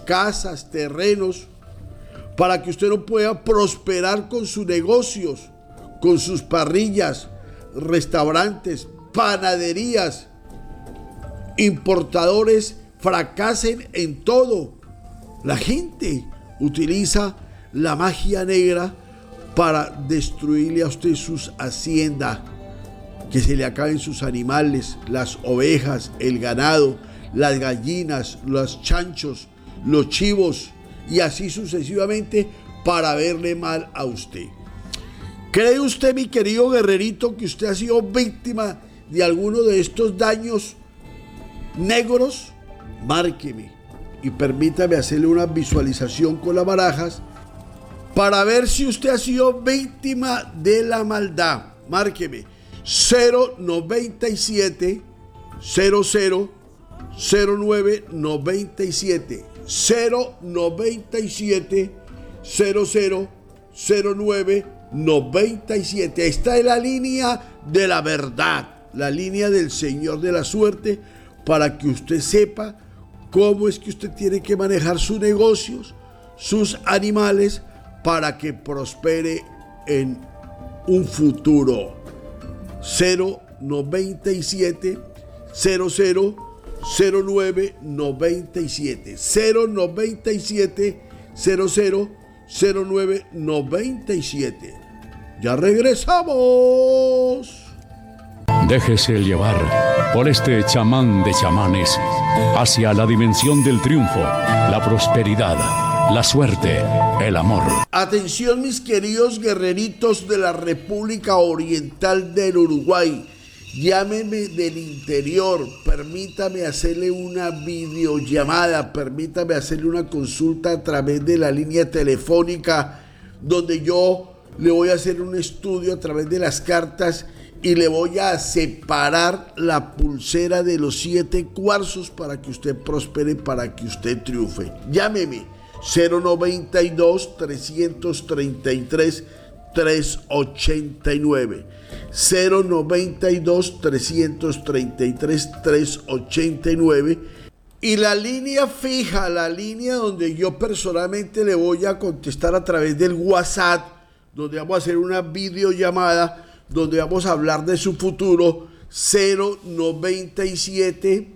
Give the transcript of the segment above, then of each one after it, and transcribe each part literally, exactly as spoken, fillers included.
casas, terrenos, para que usted no pueda prosperar con sus negocios, con sus parrillas, restaurantes, panaderías, importadores, fracasen en todo. La gente utiliza la magia negra para destruirle a usted sus haciendas, que se le acaben sus animales, las ovejas, el ganado, las gallinas, los chanchos, los chivos y así sucesivamente para verle mal a usted. ¿Cree usted, mi querido guerrerito, que usted ha sido víctima de alguno de estos daños negros? Márqueme y permítame hacerle una visualización con las barajas para ver si usted ha sido víctima de la maldad. Márqueme cero noventa y siete cero cero cero nueve noventa y siete cero noventa y siete cero cero cero nueve noventa y siete. Esta es la línea de la verdad, la línea del Señor de la suerte, para que usted sepa cómo es que usted tiene que manejar sus negocios, sus animales, para que prospere en un futuro. cero noventa y siete cero cero cero nueve noventa y siete cero noventa y siete cero cero cero nueve noventa y siete. Ya regresamos. Déjese llevar por este chamán de chamanes hacia la dimensión del triunfo, la prosperidad, la suerte, el amor. Atención, mis queridos guerreritos de la República Oriental del Uruguay. Llámeme del interior, permítame hacerle una videollamada, permítame hacerle una consulta a través de la línea telefónica, donde yo le voy a hacer un estudio a través de las cartas y le voy a separar la pulsera de los siete cuarzos para que usted prospere, para que usted triunfe. Llámeme cero noventa y dos trescientos treinta y tres trescientos ochenta y nueve cero noventa y dos trescientos treinta y tres trescientos ochenta y nueve, y la línea fija, la línea donde yo personalmente le voy a contestar a través del WhatsApp, donde vamos a hacer una videollamada, donde vamos a hablar de su futuro. Cero noventa y siete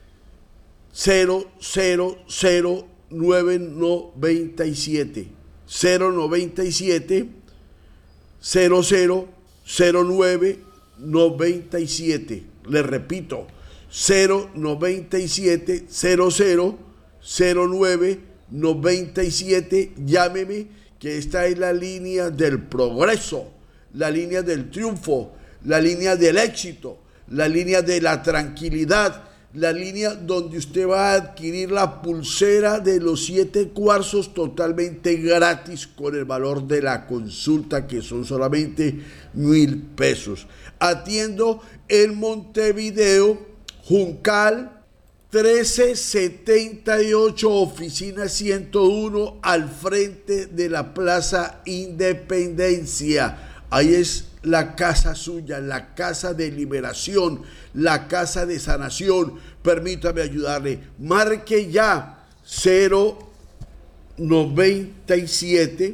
cero cero cero nueve noventa y siete cero noventa y siete cero cero cero nueve noventa y siete. Le repito, cero noventa y siete cero cero cero nueve noventa y siete. Llámeme, que esta es la línea del progreso, la línea del triunfo, la línea del éxito, la línea de la tranquilidad, la línea donde usted va a adquirir la pulsera de los siete cuarzos totalmente gratis, con el valor de la consulta, que son solamente mil pesos. Atiendo en Montevideo, Juncal trece setenta y ocho, oficina ciento uno, al frente de la Plaza Independencia. Ahí es la casa suya, la casa de liberación, la casa de sanación. Permítame ayudarle. Marque ya cero noventa y siete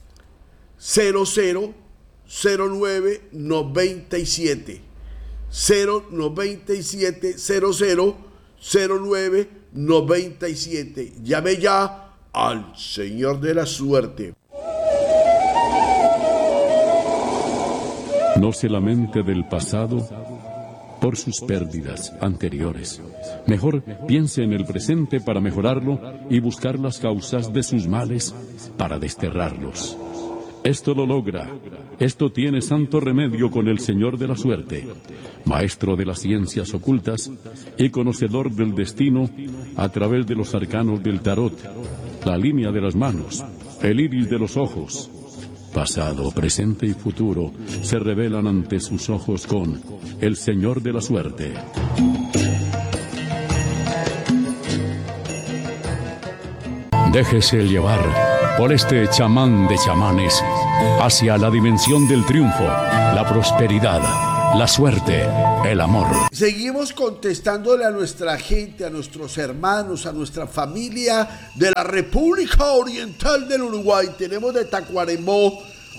cero cero cero nueve noventa y siete cero noventa y siete cero cero cero nueve noventa y siete. Llame ya al Señor de la Suerte. No se lamente del pasado por sus pérdidas anteriores. Mejor piense en el presente para mejorarlo y buscar las causas de sus males para desterrarlos. Esto lo logra, esto tiene santo remedio con el Señor de la Suerte, maestro de las ciencias ocultas y conocedor del destino a través de los arcanos del tarot, la línea de las manos, el iris de los ojos. Pasado, presente y futuro se revelan ante sus ojos con el Señor de la Suerte. Déjese llevar por este chamán de chamanes hacia la dimensión del triunfo, la prosperidad, la suerte, el amor. Seguimos contestándole a nuestra gente, a nuestros hermanos, a nuestra familia de la República Oriental del Uruguay. Tenemos de Tacuarembó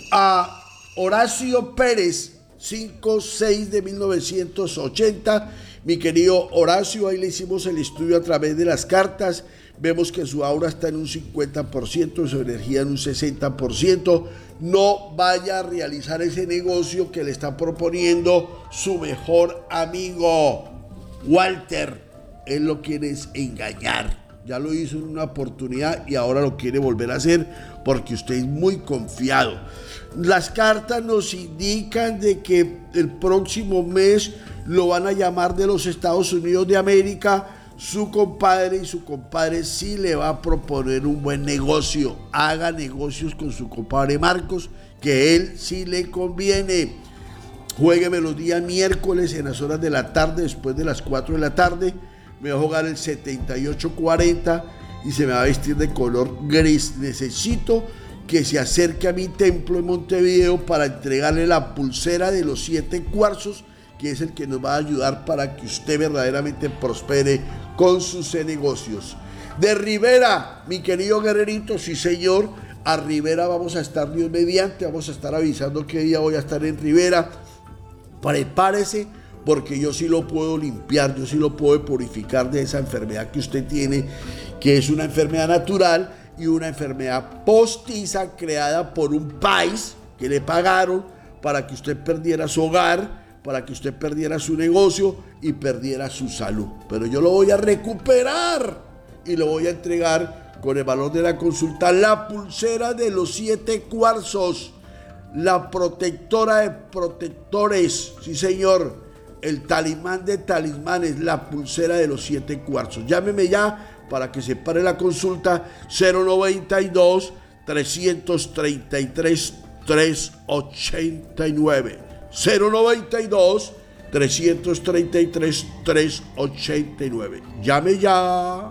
a Horacio Pérez, cinco seis de mil novecientos ochenta. Mi querido Horacio, ahí le hicimos el estudio a través de las cartas. Vemos que su aura está en un cincuenta por ciento, su energía en un sesenta por ciento. No vaya a realizar ese negocio que le está proponiendo su mejor amigo, Walter. Él lo quiere es engañar. Ya lo hizo en una oportunidad y ahora lo quiere volver a hacer porque usted es muy confiado. Las cartas nos indican de que el próximo mes lo van a llamar de los Estados Unidos de América su compadre, y su compadre sí le va a proponer un buen negocio. Haga negocios con su compadre Marcos, que él sí le conviene. Juégueme los días miércoles en las horas de la tarde, después de las cuatro de la tarde. Me va a jugar el setenta y ocho cuarenta y se me va a vestir de color gris. Necesito que se acerque a mi templo en Montevideo para entregarle la pulsera de los siete cuarzos, que es el que nos va a ayudar para que usted verdaderamente prospere con sus negocios. De Rivera, mi querido guerrerito, sí señor, a Rivera vamos a estar Dios mediante, vamos a estar avisando qué día voy a estar en Rivera. Prepárese, porque yo sí lo puedo limpiar, yo sí lo puedo purificar de esa enfermedad que usted tiene, que es una enfermedad natural y una enfermedad postiza creada por un país que le pagaron para que usted perdiera su hogar, para que usted perdiera su negocio y perdiera su salud. Pero yo lo voy a recuperar y lo voy a entregar con el valor de la consulta, la pulsera de los siete cuarzos, la protectora de protectores, sí señor, el talismán de talismanes, la pulsera de los siete cuarzos. Llámeme ya para que se pare la consulta, cero noventa y dos, trescientos treinta y tres, trescientos ochenta y nueve. cero noventa y dos, trescientos treinta y tres, trescientos ochenta y nueve. Llame ya.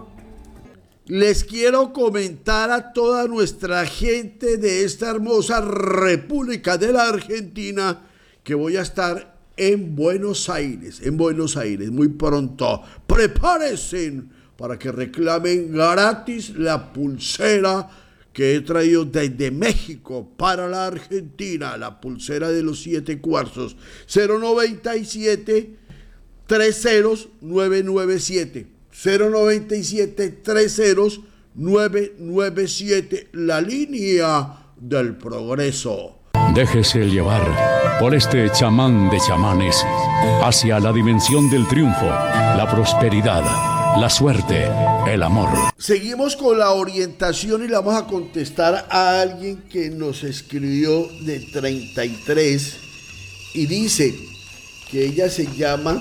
Les quiero comentar a toda nuestra gente de esta hermosa República de la Argentina que voy a estar en Buenos Aires, en Buenos Aires, muy pronto. Prepárense para que reclamen gratis la pulsera que he traído desde México para la Argentina, la pulsera de los siete cuarzos. Cero noventa y siete, tres ceros, nueve nueve siete. cero noventa y siete, tres ceros, nueve nueve siete, la línea del progreso. Déjese llevar por este chamán de chamanes hacia la dimensión del triunfo, la prosperidad, la suerte, el amor. Seguimos con la orientación y le vamos a contestar a alguien que nos escribió de treinta y tres y dice que ella se llama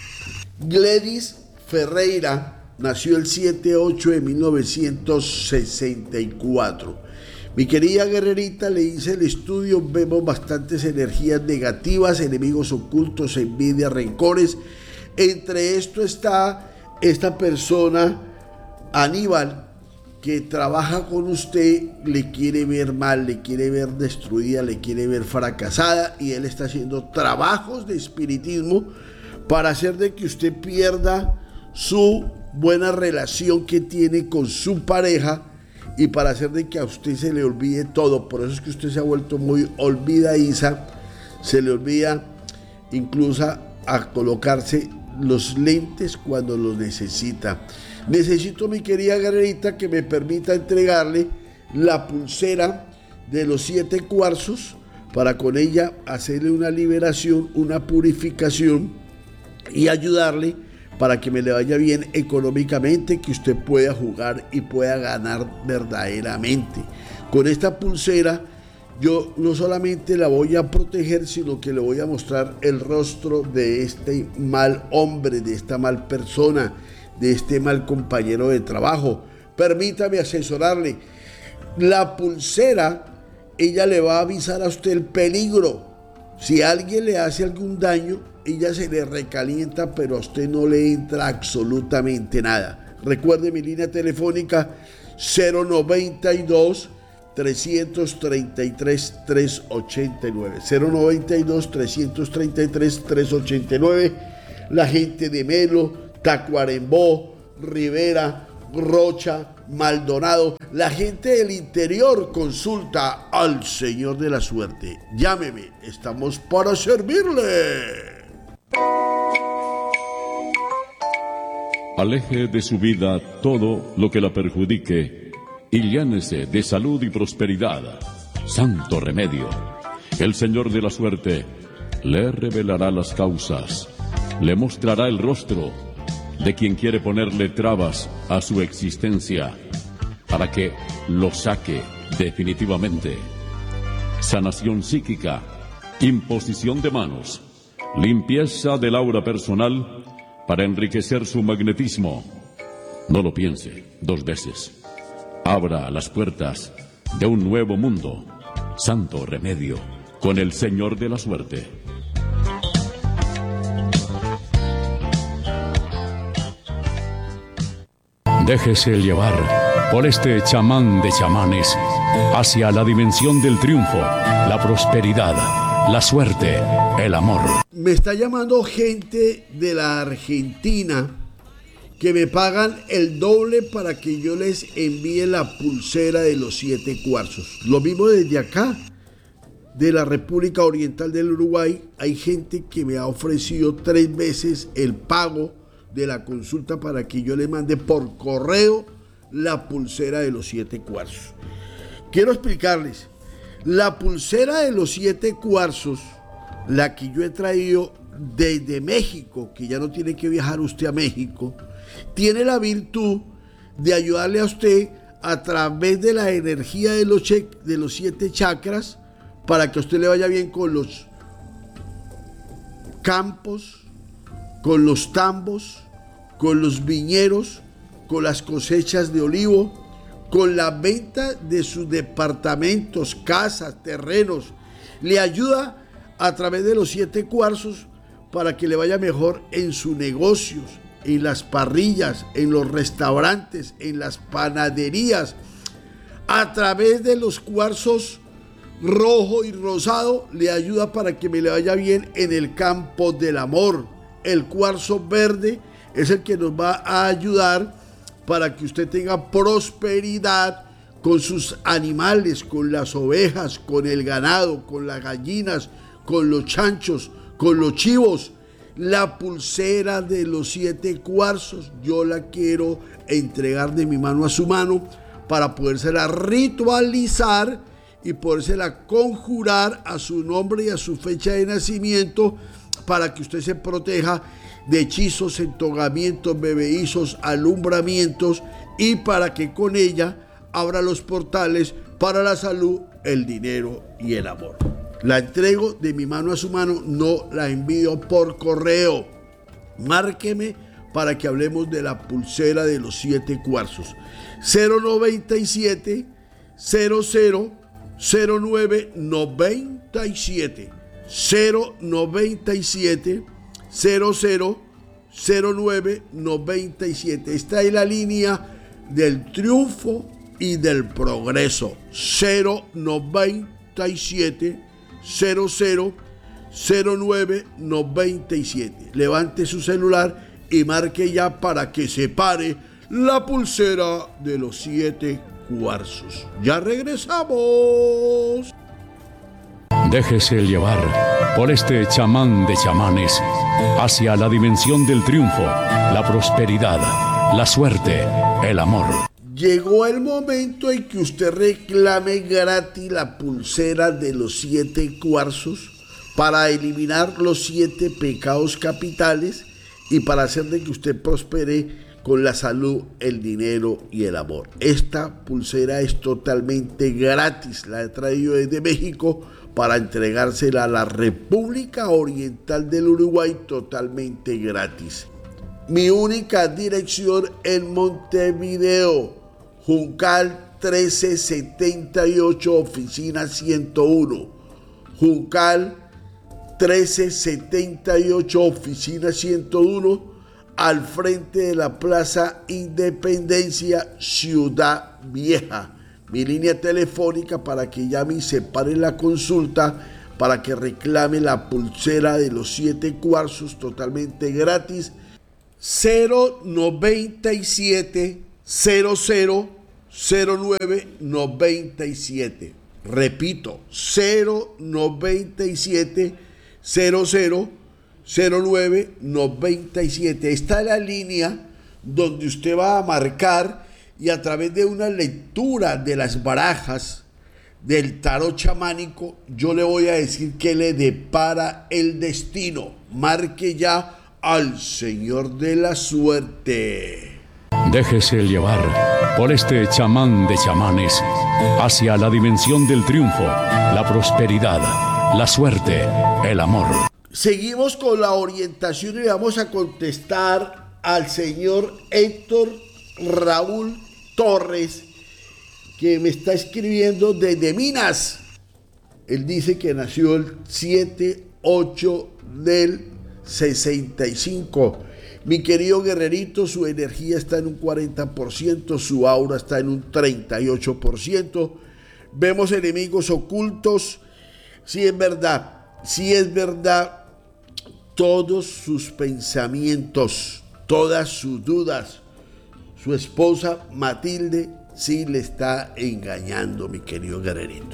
Gledys Ferreira, nació el siete ocho de mil novecientos sesenta y cuatro. Mi querida guerrerita, le hice el estudio, vemos bastantes energías negativas, enemigos ocultos, envidia, rencores. Entre esto está esta persona, Aníbal, que trabaja con usted, le quiere ver mal, le quiere ver destruida, le quiere ver fracasada, y él está haciendo trabajos de espiritismo para hacer de que usted pierda su buena relación que tiene con su pareja y para hacer de que a usted se le olvide todo. Por eso es que usted se ha vuelto muy olvidadiza, se le olvida incluso a colocarse los lentes cuando los necesita. Necesito, mi querida guerrerita, que me permita entregarle la pulsera de los siete cuarzos para con ella hacerle una liberación, una purificación y ayudarle para que me le vaya bien económicamente, que usted pueda jugar y pueda ganar verdaderamente. Con esta pulsera yo no solamente la voy a proteger, sino que le voy a mostrar el rostro de este mal hombre, de esta mal persona, de este mal compañero de trabajo. Permítame asesorarle. La pulsera, ella le va a avisar a usted el peligro. Si alguien le hace algún daño, ella se le recalienta, pero a usted no le entra absolutamente nada. Recuerde mi línea telefónica cero noventa y dos, tres tres tres, tres ocho nueve. cero noventa y dos, trescientos treinta y tres, trescientos ochenta y nueve. La gente de Melo, Tacuarembó, Rivera, Rocha, Maldonado, la gente del interior consulta al Señor de la Suerte. Llámeme, estamos para servirle. Aleje de su vida todo lo que la perjudique y llénese de salud y prosperidad. Santo remedio. El Señor de la Suerte le revelará las causas, le mostrará el rostro de quien quiere ponerle trabas a su existencia para que lo saque definitivamente. Sanación psíquica, imposición de manos, limpieza del aura personal para enriquecer su magnetismo. No lo piense dos veces. Abra las puertas de un nuevo mundo. Santo remedio con el Señor de la Suerte. Déjese llevar por este chamán de chamanes hacia la dimensión del triunfo, la prosperidad, la suerte, el amor. Me está llamando gente de la Argentina que me pagan el doble para que yo les envíe la pulsera de los siete cuarzos. Lo mismo desde acá, de la República Oriental del Uruguay. Hay gente que me ha ofrecido tres veces el pago de la consulta para que yo le mande por correo la pulsera de los siete cuarzos. Quiero explicarles, la pulsera de los siete cuarzos, la que yo he traído desde México, que ya no tiene que viajar usted a México, tiene la virtud de ayudarle a usted a través de la energía de los, de los siete chakras para que a usted le vaya bien con los campos, con los tambos, con los viñeros, con las cosechas de olivo, con la venta de sus departamentos, casas, terrenos. Le ayuda a través de los siete cuarzos para que le vaya mejor en sus negocios, en las parrillas, en los restaurantes, en las panaderías. A través de los cuarzos rojo y rosado le ayuda para que me le vaya bien en el campo del amor. El cuarzo verde es el que nos va a ayudar para que usted tenga prosperidad con sus animales, con las ovejas, con el ganado, con las gallinas, con los chanchos, con los chivos. La pulsera de los siete cuarzos yo la quiero entregar de mi mano a su mano para podérsela ritualizar y podérsela conjurar a su nombre y a su fecha de nacimiento para que usted se proteja de hechizos, entogamientos, bebeizos, alumbramientos y para que con ella abra los portales para la salud, el dinero y el amor. La entrego de mi mano a su mano, no la envío por correo. Márqueme para que hablemos de la pulsera de los siete cuarzos. cero noventa y siete, cero cero, cero nueve noventa y siete. cero noventa y siete, cero cero, cero nueve noventa y siete. Esta es la línea del triunfo y del progreso. cero noventa y siete, cero cero, cero nueve noventa y siete. Levante su celular y marque ya para que se pare la pulsera de los siete cuarzos. Ya regresamos. Déjese llevar por este chamán de chamanes hacia la dimensión del triunfo, la prosperidad, la suerte, el amor. Llegó el momento en que usted reclame gratis la pulsera de los siete cuarzos para eliminar los siete pecados capitales y para hacer de que usted prospere con la salud, el dinero y el amor. Esta pulsera es totalmente gratis, la he traído desde México para entregársela a la República Oriental del Uruguay totalmente gratis. Mi única dirección en Montevideo, Juncal trece setenta y ocho, oficina ciento uno. Juncal trece setenta y ocho, oficina ciento uno, al frente de la Plaza Independencia, Ciudad Vieja. mi línea telefónica para que llame y separe la consulta, para que reclame la pulsera de los siete cuarzos totalmente gratis. Cero noventa y siete cero cero cero nueve noventa y siete. Repito, cero noventa y siete cero cero cero nueve noventa y siete. Está la línea donde usted va a marcar y a través de una lectura de las barajas del tarot chamánico, yo le voy a decir qué le depara el destino. Marque ya al Señor de la Suerte. Déjese llevar por este chamán de chamanes hacia la dimensión del triunfo, la prosperidad, la suerte, el amor. Seguimos con la orientación y vamos a contestar al señor Héctor Raúl Torres, que me está escribiendo desde Minas. Él dice que nació el siete ocho del sesenta y cinco. Mi querido guerrerito, su energía está en un cuarenta por ciento, su aura está en un treinta y ocho por ciento. Vemos enemigos ocultos. Sí es verdad, sí es verdad, todos sus pensamientos, todas sus dudas. Su esposa Matilde sí le está engañando, mi querido guerrerito.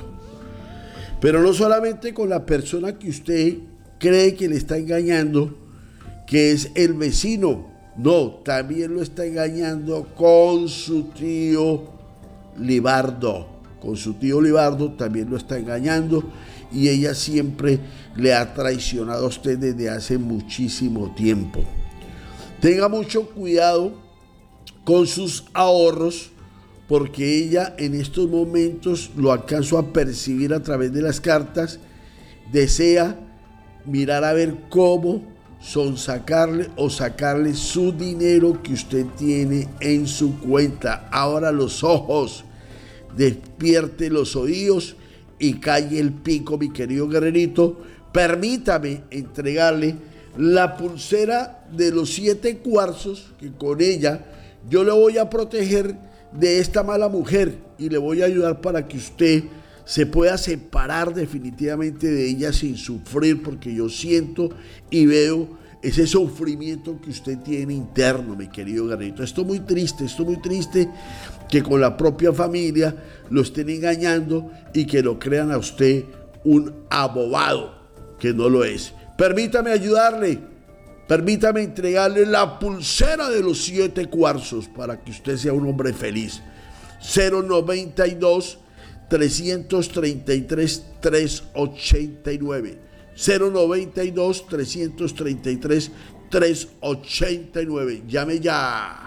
Pero no solamente con la persona que usted cree que le está engañando, que es el vecino, no, también lo está engañando con su tío Libardo, con su tío Libardo también lo está engañando, y ella siempre le ha traicionado a usted desde hace muchísimo tiempo. Tenga mucho cuidado con sus ahorros, porque ella en estos momentos, lo alcanzo a percibir a través de las cartas, desea mirar a ver cómo sonsacarle o sacarle su dinero que usted tiene en su cuenta. Abra los ojos, despierte los oídos y calle el pico, mi querido guerrerito. Permítame entregarle la pulsera de los siete cuarzos, que con ella yo le voy a proteger de esta mala mujer y le voy a ayudar para que usted se pueda separar definitivamente de ella sin sufrir, porque yo siento y veo ese sufrimiento que usted tiene interno, mi querido guerrerito. Esto es muy triste, esto es muy triste que con la propia familia lo estén engañando y que lo crean a usted un abobado, que no lo es. Permítame ayudarle, permítame entregarle la pulsera de los siete cuarzos para que usted sea un hombre feliz. Cero noventa y dos trescientos treinta y tres trescientos ochenta y nueve. cero noventa y dos trescientos treinta y tres trescientos ochenta y nueve. Llame ya.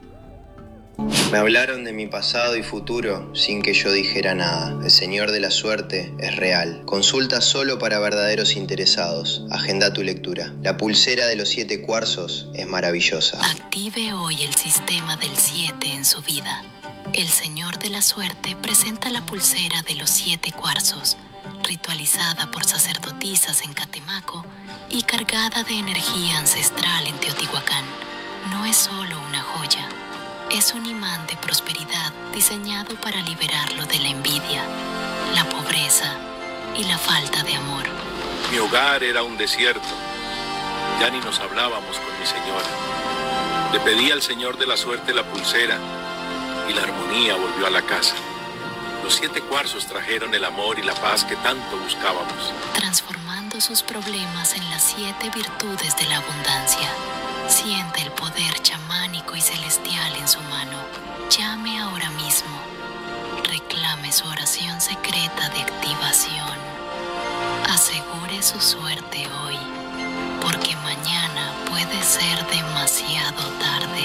Me hablaron de mi pasado y futuro sin que yo dijera nada. El Señor de la Suerte es real. Consulta solo para verdaderos interesados. Agenda tu lectura. La pulsera de los siete cuarzos es maravillosa. Active hoy el sistema del siete en su vida. El Señor de la Suerte presenta la pulsera de los siete cuarzos, ritualizada por sacerdotisas en Catemaco y cargada de energía ancestral en Teotihuacán. No es solo una joya, es un imán de prosperidad diseñado para liberarlo de la envidia, la pobreza y la falta de amor. Mi hogar era un desierto, ya ni nos hablábamos con mi señora. Le pedí al Señor de la Suerte la pulsera y la armonía volvió a la casa. Los siete cuarzos trajeron el amor y la paz que tanto buscábamos, transformando sus problemas en las siete virtudes de la abundancia. Siente el poder chamánico y celestial en su mano. Llame ahora mismo. Reclame su oración secreta de activación. Asegure su suerte hoy, porque mañana puede ser demasiado tarde.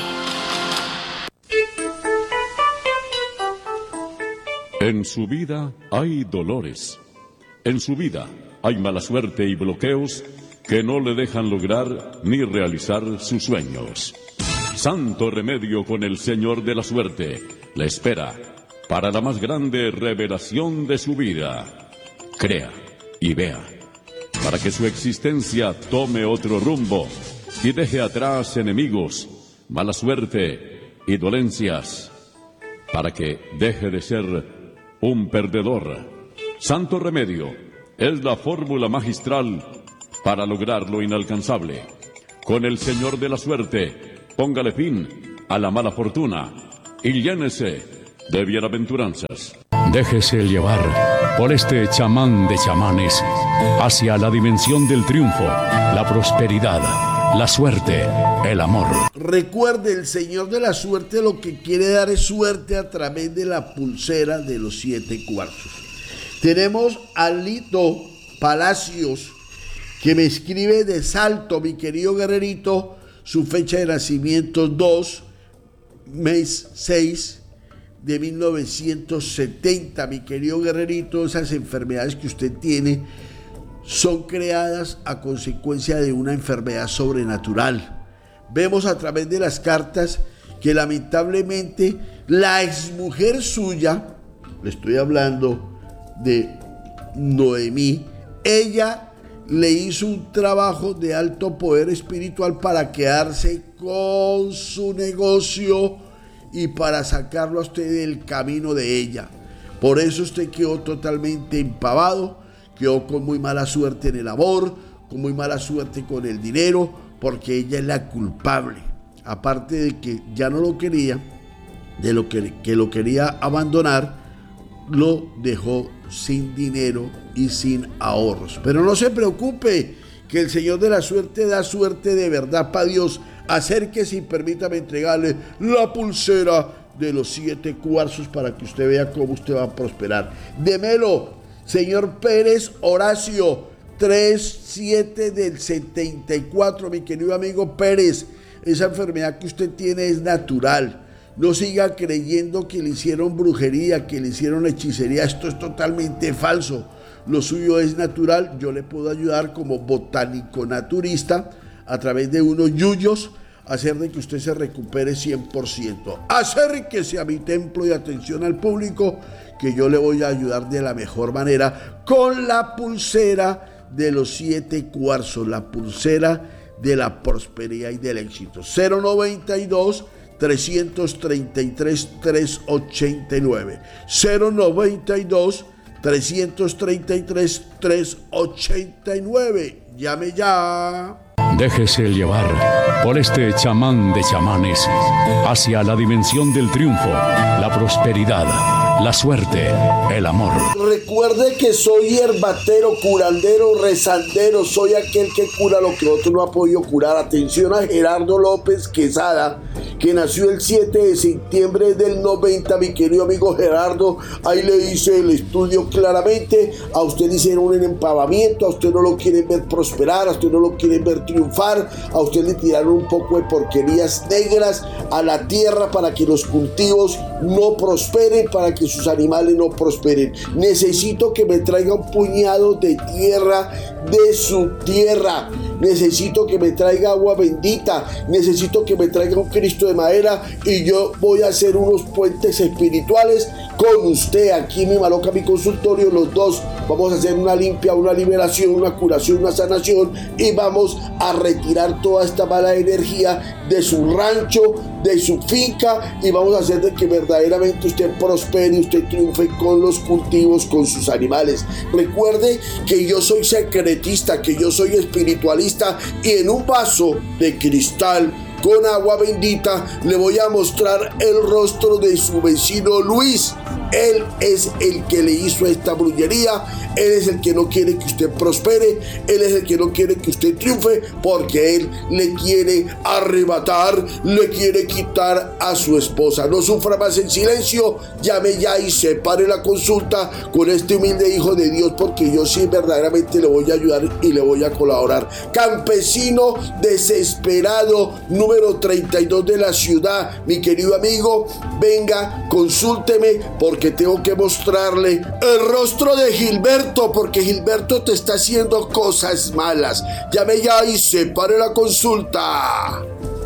En su vida hay dolores. En su vida hay mala suerte y bloqueos que no le dejan lograr ni realizar sus sueños. Santo remedio con el Señor de la Suerte le espera para la más grande revelación de su vida. Crea y vea, para que su existencia tome otro rumbo y deje atrás enemigos, mala suerte y dolencias, para que deje de ser un perdedor. Santo Remedio es la fórmula magistral para lograr lo inalcanzable. Con el Señor de la Suerte, póngale fin a la mala fortuna y llénese de bienaventuranzas. Déjese llevar por este chamán de chamanes hacia la dimensión del triunfo, la prosperidad, la suerte, el amor. Recuerde, el Señor de la Suerte lo que quiere dar es suerte a través de la pulsera de los siete cuarzos. Tenemos a Lito Palacios, que me escribe de Salto, mi querido guerrerito, su fecha de nacimiento dos, mes seis de mil novecientos setenta, mi querido guerrerito. Esas enfermedades que usted tiene son creadas a consecuencia de una enfermedad sobrenatural. Vemos a través de las cartas que lamentablemente la exmujer suya, le estoy hablando de Noemí, ella le hizo un trabajo de alto poder espiritual para quedarse con su negocio y para sacarlo a usted del camino de ella. Por eso usted quedó totalmente empavado, quedó con muy mala suerte en el amor, con muy mala suerte con el dinero, porque ella es la culpable. Aparte de que ya no lo quería, de lo que, que lo quería abandonar, lo dejó sin dinero y sin ahorros. Pero no se preocupe, que el Señor de la Suerte da suerte de verdad para Dios. Acérquese y permítame entregarle la pulsera de los siete cuarzos para que usted vea cómo usted va a prosperar. Démelo, señor Pérez Horacio, tres siete del setenta y cuatro, mi querido amigo Pérez. Esa enfermedad que usted tiene es natural. No siga creyendo que le hicieron brujería, que le hicieron hechicería. Esto es totalmente falso. Lo suyo es natural. Yo le puedo ayudar como botánico naturista a través de unos yuyos, hacer de que usted se recupere cien por ciento. Acérquese a mi templo y atención al público, que yo le voy a ayudar de la mejor manera con la pulsera de los siete cuarzos, la pulsera de la prosperidad y del éxito. cero noventa y dos, trescientos treinta y tres, trescientos ochenta y nueve. cero noventa y dos, trescientos treinta y tres, trescientos ochenta y nueve. Llame ya. Déjese llevar por este chamán de chamanes hacia la dimensión del triunfo, la prosperidad, la suerte, el amor. Recuerde que soy herbatero, curandero, rezandero. Soy aquel que cura lo que otro no ha podido curar. Atención a Gerardo López Quesada, que nació el siete de septiembre del noventa, mi querido amigo Gerardo. Ahí le hice el estudio claramente. A usted le hicieron un empavamiento, a usted no lo quieren ver prosperar, a usted no lo quieren ver triunfar, a usted le tiraron un poco de porquerías negras a la tierra para que los cultivos no prosperen, para que sus animales no prosperen. Necesito que me traiga un puñado de tierra de su tierra. Necesito que me traiga agua bendita. Necesito que me traiga un Cristo de madera, y yo voy a hacer unos puentes espirituales con usted aquí en mi Maloca, mi consultorio. Los dos vamos a hacer una limpia, una liberación, una curación, una sanación, y vamos a retirar toda esta mala energía de su rancho, de su finca, y vamos a hacer de que verdaderamente usted prospere, usted triunfe con los cultivos, con sus animales. Recuerde que yo soy secretista, que yo soy espiritualista, y en un vaso de cristal con agua bendita le voy a mostrar el rostro de su vecino Luis. Él es el que le hizo esta brujería. Él es el que no quiere que usted prospere. Él es el que no quiere que usted triunfe, porque él le quiere arrebatar, le quiere quitar a su esposa. No sufra más en silencio. Llame ya y separe la consulta con este humilde hijo de Dios, porque yo sí verdaderamente le voy a ayudar y le voy a colaborar. Campesino desesperado, número treinta y dos de la ciudad, mi querido amigo, venga, consúlteme, porque tengo que mostrarle el rostro de Gilberto, porque Gilberto te está haciendo cosas malas. Llame ya y separe la consulta.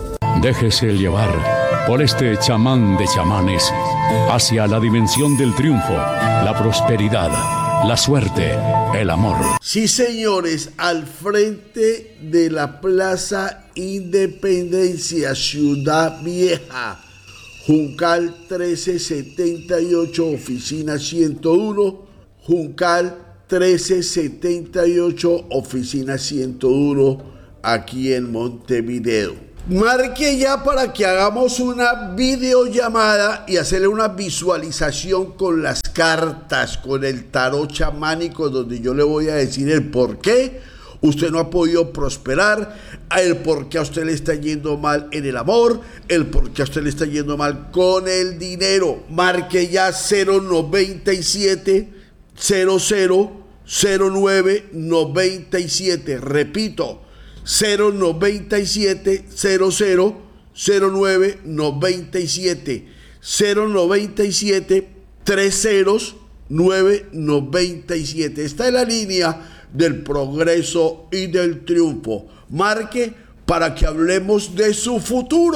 Déjese llevar por este chamán de chamanes hacia la dimensión del triunfo, la prosperidad, la suerte, el amor. Sí, señores, al frente de la Plaza Independencia, Ciudad Vieja, Juncal trece setenta y ocho, oficina ciento uno, Juncal trece setenta y ocho, oficina ciento uno, aquí en Montevideo. Marque ya para que hagamos una videollamada y hacerle una visualización con las cartas, con el tarot chamánico, donde yo le voy a decir el por qué usted no ha podido prosperar, el por qué a usted le está yendo mal en el amor, el por qué a usted le está yendo mal con el dinero. Marque ya cero noventa y siete cero cero cero nueve noventa y siete, repito, cero noventa y siete cero cero cero nueve noventa y siete, cero noventa y siete tres ceros nueve noventa y siete. Esta es la línea del progreso y del triunfo. Marque para que hablemos de su futuro.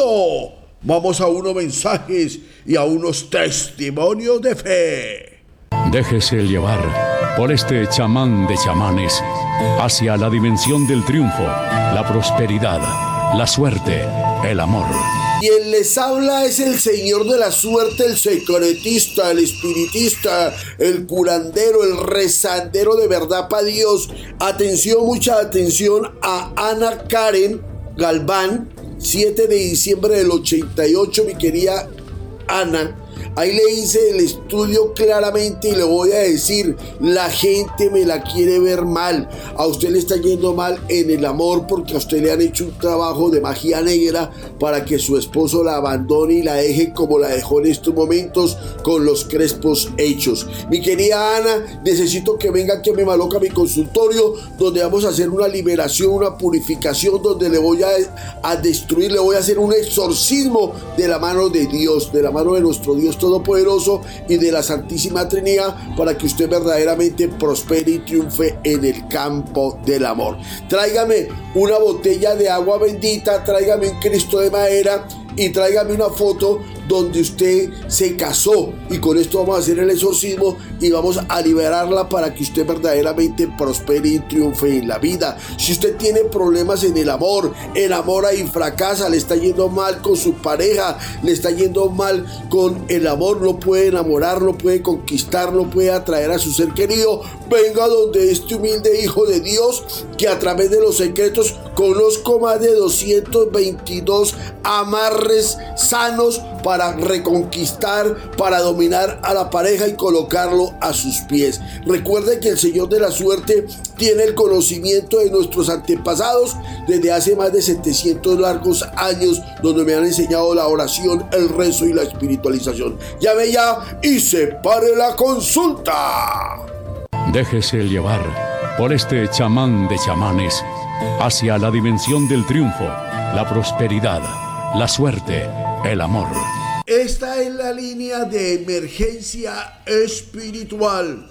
Vamos a unos mensajes y a unos testimonios de fe. Déjese llevar por este chamán de chamanes hacia la dimensión del triunfo, la prosperidad, la suerte, el amor. Quien les habla es el señor de la suerte, el secretista, el espiritista, el curandero, el rezandero de verdad para Dios. Atención, mucha atención a Ana Karen Galván, siete de diciembre del ochenta y ocho, mi querida Ana. Ahí le hice el estudio claramente y le voy a decir, la gente me la quiere ver mal. A usted le está yendo mal en el amor porque a usted le han hecho un trabajo de magia negra para que su esposo la abandone y la deje como la dejó en estos momentos con los crespos hechos. Mi querida Ana, necesito que venga aquí a mi Maloca, a mi consultorio, donde vamos a hacer una liberación, una purificación, donde le voy a, a destruir, le voy a hacer un exorcismo de la mano de Dios, de la mano de nuestro Dios Todopoderoso y de la Santísima Trinidad, para que usted verdaderamente prospere y triunfe en el campo del amor. Tráigame una botella de agua bendita, tráigame un Cristo de madera y tráigame una foto donde usted se casó, y con esto vamos a hacer el exorcismo y vamos a liberarla para que usted verdaderamente prospere y triunfe en la vida. Si usted tiene problemas en el amor, enamora y fracasa, le está yendo mal con su pareja, le está yendo mal con el amor, no puede enamorar, no puede conquistar, no puede atraer a su ser querido, venga donde este humilde hijo de Dios, que a través de los secretos conozco más de doscientos veintidós amarres sanos para reconquistar, para dominar a la pareja y colocarlo a sus pies. Recuerde que el Señor de la Suerte tiene el conocimiento de nuestros antepasados desde hace más de setecientos largos años, donde me han enseñado la oración, el rezo y la espiritualización. Llame ya y separe la consulta. Déjese llevar por este chamán de chamanes hacia la dimensión del triunfo, la prosperidad, la suerte, el amor. Esta es la línea de emergencia espiritual.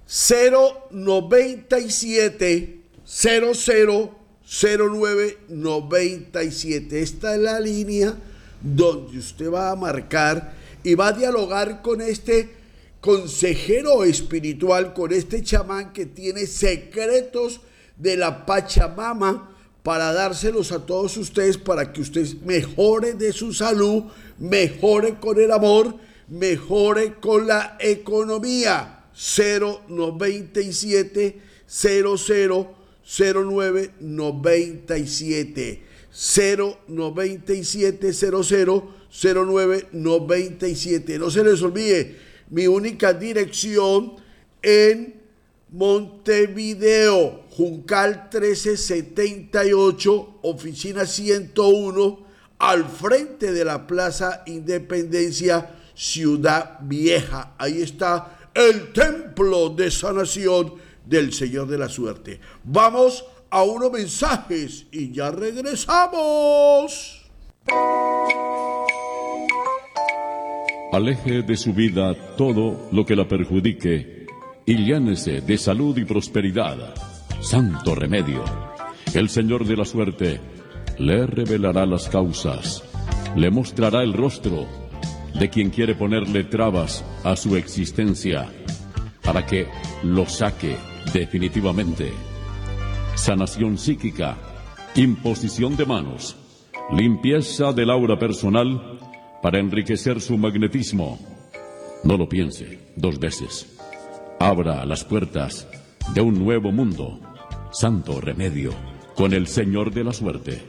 Cero noventa y siete cero cero cero nueve noventa y siete. Esta es la línea donde usted va a marcar y va a dialogar con este consejero espiritual, con este chamán que tiene secretos de la Pachamama para dárselos a todos ustedes, para que usted mejore de su salud, mejore con el amor, mejore con la economía. Cero noventa y siete cero cero cero nueve noventa y siete, cero noventa y siete cero cero cero nueve noventa y siete. No se les olvide mi única dirección en Montevideo, Juncal trece setenta y ocho, oficina ciento uno, al frente de la Plaza Independencia, Ciudad Vieja. Ahí está el templo de sanación del Señor de la Suerte. Vamos a unos mensajes y ya regresamos. Aleje de su vida todo lo que la perjudique y llénese de salud y prosperidad. Santo remedio. El Señor de la Suerte le revelará las causas, le mostrará el rostro de quien quiere ponerle trabas a su existencia para que lo saque definitivamente. Sanación psíquica, imposición de manos, limpieza del aura personal, para enriquecer su magnetismo. No lo piense dos veces. Abra las puertas de un nuevo mundo. Santo remedio con el Señor de la Suerte.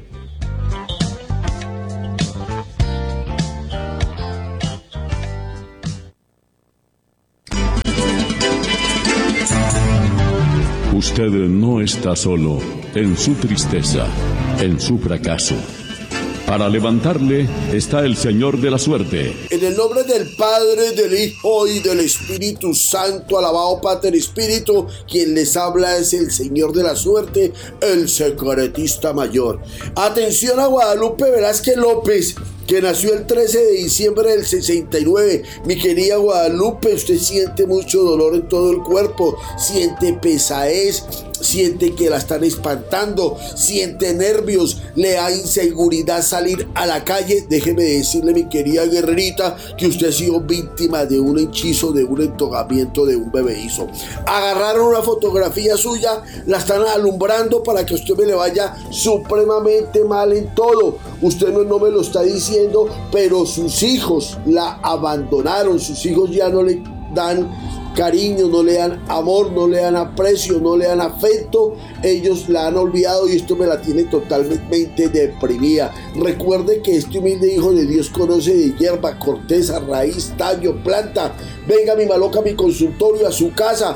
Usted no está solo en su tristeza, en su fracaso. Para levantarle está el Señor de la Suerte. En el nombre del Padre, del Hijo y del Espíritu Santo, alabado Pater Espíritu, quien les habla es el Señor de la Suerte, el secretista mayor. Atención a Guadalupe Velázquez López, que nació el trece de diciembre del sesenta y nueve. Mi querida Guadalupe, usted siente mucho dolor en todo el cuerpo, siente pesadez, siente que la están espantando, siente nervios, le da inseguridad salir a la calle. Déjeme decirle, mi querida guerrerita, que usted ha sido víctima de un hechizo, de un entogamiento de un bebeizo. Agarraron una fotografía suya, la están alumbrando para que usted me le vaya supremamente mal en todo. Usted no, no me lo está diciendo, pero sus hijos la abandonaron, sus hijos ya no le dan cariño, no le dan amor, no le dan aprecio, no le dan afecto. Ellos la han olvidado y esto me la tiene totalmente deprimida. Recuerde que este humilde hijo de Dios conoce de hierba, corteza, raíz, tallo, planta. Venga mi maloca a mi consultorio, a su casa.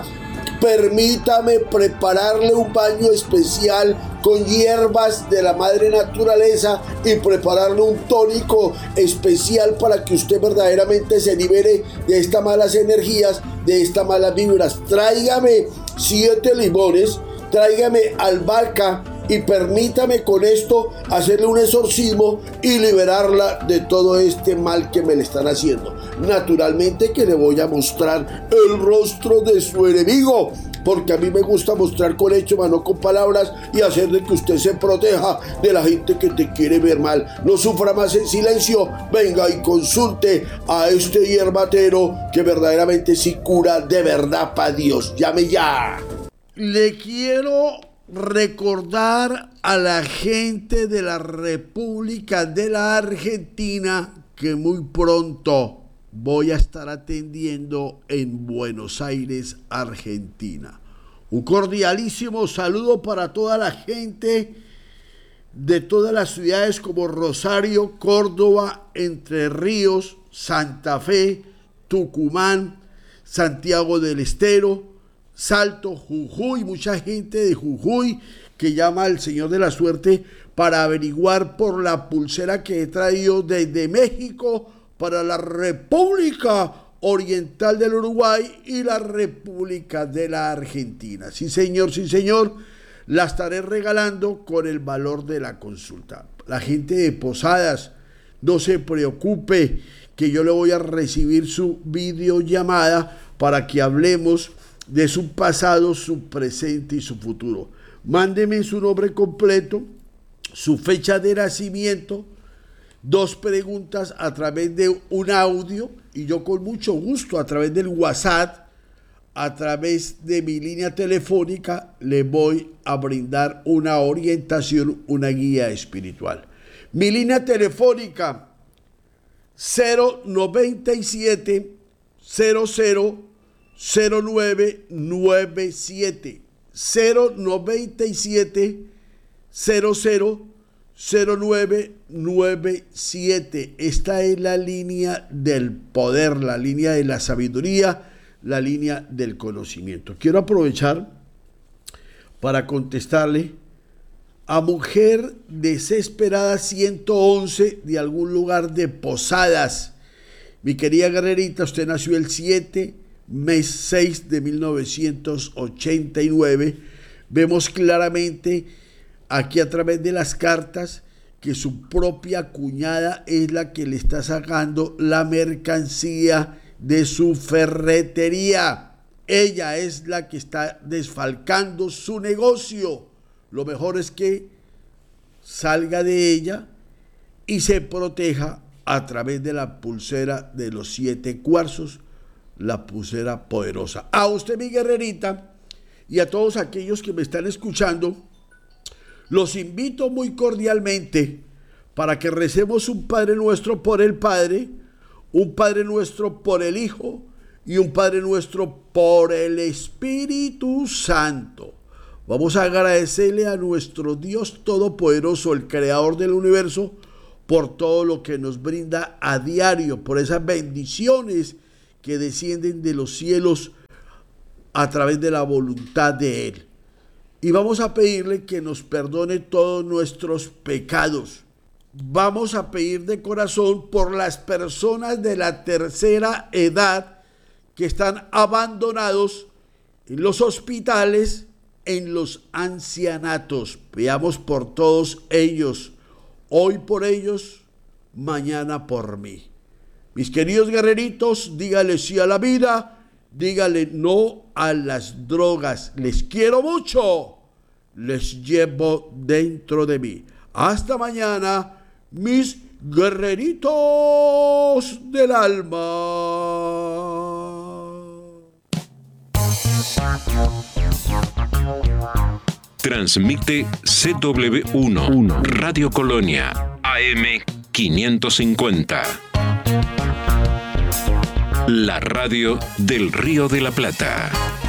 Permítame prepararle un baño especial con hierbas de la madre naturaleza y prepararle un tónico especial para que usted verdaderamente se libere de estas malas energías, de estas malas vibras. Tráigame siete limones, tráigame albahaca y permítame con esto hacerle un exorcismo y liberarla de todo este mal que me le están haciendo. Naturalmente que le voy a mostrar el rostro de su enemigo, porque a mí me gusta mostrar con hechos, no con palabras, y hacer de que usted se proteja de la gente que te quiere ver mal. No sufra más en silencio, venga y consulte a este hierbatero que verdaderamente sí cura de verdad para Dios. Llame ya. Le quiero recordar a la gente de la República de la Argentina que muy pronto voy a estar atendiendo en Buenos Aires, Argentina. Un cordialísimo saludo para toda la gente de todas las ciudades como Rosario, Córdoba, Entre Ríos, Santa Fe, Tucumán, Santiago del Estero, Salto, Jujuy. Mucha gente de Jujuy que llama al Señor de la Suerte para averiguar por la pulsera que he traído desde México para la República Oriental del Uruguay y la República de la Argentina. Sí, señor, sí, señor, la estaré regalando con el valor de la consulta. La gente de Posadas, no se preocupe, que yo le voy a recibir su videollamada para que hablemos de su pasado, su presente y su futuro. Mándeme su nombre completo, su fecha de nacimiento, dos preguntas a través de un audio y yo con mucho gusto a través del WhatsApp, a través de mi línea telefónica, le voy a brindar una orientación, una guía espiritual. Mi línea telefónica cero noventa y siete cero cero cero nueve nueve siete cero noventa y siete cero cero cero nueve nueve siete. Esta es la línea del poder, la línea de la sabiduría, la línea del conocimiento. Quiero aprovechar para contestarle a mujer desesperada ciento once de algún lugar de Posadas. Mi querida guerrerita, usted nació el siete, mes seis de mil novecientos ochenta y nueve. Vemos claramente aquí a través de las cartas que su propia cuñada es la que le está sacando la mercancía de su ferretería. Ella es la que está desfalcando su negocio. Lo mejor es que salga de ella y se proteja a través de la pulsera de los siete cuarzos, la pulsera poderosa. A usted, mi guerrerita, y a todos aquellos que me están escuchando, los invito muy cordialmente para que recemos un Padre Nuestro por el Padre, un Padre Nuestro por el Hijo y un Padre Nuestro por el Espíritu Santo. Vamos a agradecerle a nuestro Dios Todopoderoso, el Creador del universo, por todo lo que nos brinda a diario, por esas bendiciones que descienden de los cielos a través de la voluntad de Él. Y vamos a pedirle que nos perdone todos nuestros pecados. Vamos a pedir de corazón por las personas de la tercera edad que están abandonados en los hospitales, en los ancianatos. Veamos por todos ellos, hoy por ellos, mañana por mí. Mis queridos guerreritos, dígale sí a la vida, dígale no a las drogas. Les quiero mucho, les llevo dentro de mí. Hasta mañana, mis guerreritos del alma. Transmite C W uno, Radio Colonia, A M quinientos cincuenta. La radio del Río de la Plata.